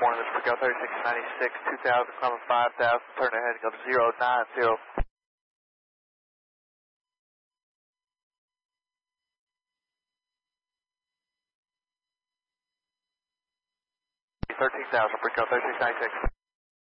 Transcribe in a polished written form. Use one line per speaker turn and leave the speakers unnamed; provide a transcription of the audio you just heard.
morning, this is Freakout 3696, 2000, climbing 5000, turn ahead, go to 090. 13,000, Freakout 3696.